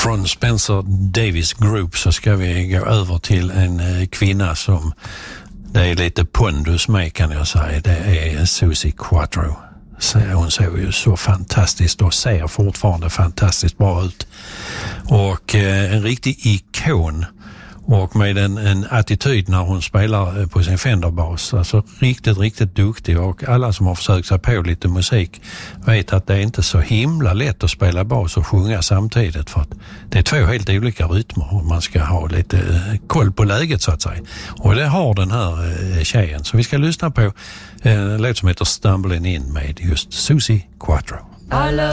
Från Spencer Davis Group så ska vi gå över till en kvinna som det är lite pondus med, kan jag säga. Det är Suzi Quatro. Hon ser ju så fantastiskt och ser fortfarande fantastiskt bra ut. Och en riktig ikon. Och med en attityd när hon spelar på sin Fender-bas. Alltså riktigt duktig, och alla som har försökt sig på lite musik vet att det är inte så himla lätt att spela bas och sjunga samtidigt, för att det är två helt olika rytmer och man ska ha lite koll på läget så att säga. Och det har den här tjejen. Så vi ska lyssna på en låt som heter Stumbling In med just Suzi Quatro.